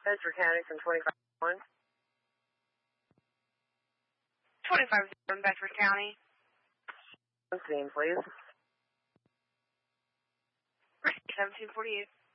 Bedford County from 25-1. 25-0 in Bedford County. Scene, please. 1748.